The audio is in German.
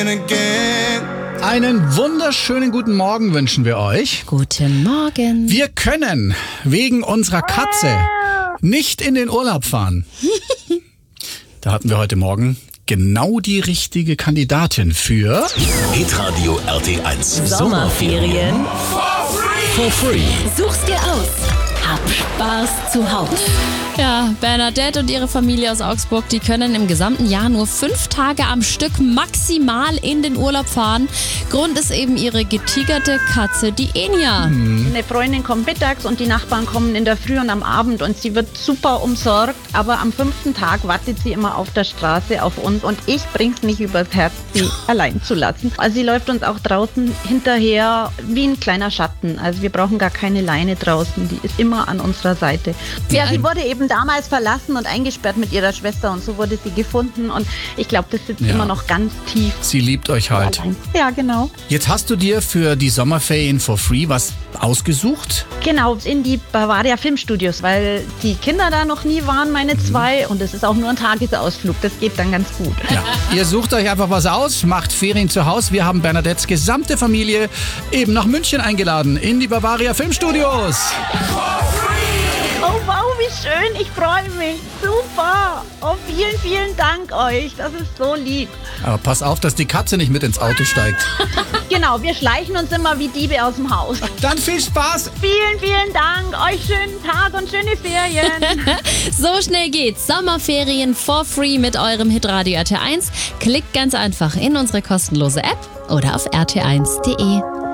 Einen wunderschönen guten Morgen wünschen wir euch. Guten Morgen. Wir können wegen unserer Katze nicht in den Urlaub fahren. Da hatten wir heute Morgen genau die richtige Kandidatin für Hitradio RT1 Sommerferien for free. Such's dir aus. Hab Spaß zu Hause. Ja, Bernadette und ihre Familie aus Augsburg, die können im gesamten Jahr nur 5 Tage am Stück maximal in den Urlaub fahren. Grund ist eben ihre getigerte Katze, die Enya. Eine Freundin kommt mittags und die Nachbarn kommen in der Früh und am Abend und sie wird super umsorgt, aber am 5. Tag wartet sie immer auf der Straße auf uns und ich bring's nicht übers Herz, sie allein zu lassen. Also sie läuft uns auch draußen hinterher wie ein kleiner Schatten. Also wir brauchen gar keine Leine draußen, die ist immer an unserer Seite. Ja, sie wurde eben damals verlassen und eingesperrt mit ihrer Schwester und so wurde sie gefunden und ich glaube, das sitzt immer noch ganz tief. Sie liebt euch halt. Allein. Ja, genau. Jetzt hast du dir für die Sommerferien for free was ausgesucht? Genau, in die Bavaria Filmstudios, weil die Kinder da noch nie waren, meine 2 und es ist auch nur ein Tagesausflug, das geht dann ganz gut. Ja. Ihr sucht euch einfach was aus, macht Ferien zu Hause. Wir haben Bernadettes gesamte Familie eben nach München eingeladen, in die Bavaria Filmstudios. Oh wow, wie schön, ich freue mich. Super. Oh, vielen, vielen Dank euch. Das ist so lieb. Aber pass auf, dass die Katze nicht mit ins Auto steigt. Genau, wir schleichen uns immer wie Diebe aus dem Haus. Dann viel Spaß. Vielen, vielen Dank. Euch schönen Tag und schöne Ferien. So schnell geht's. Sommerferien for free mit eurem Hitradio RT1. Klickt ganz einfach in unsere kostenlose App oder auf rt1.de.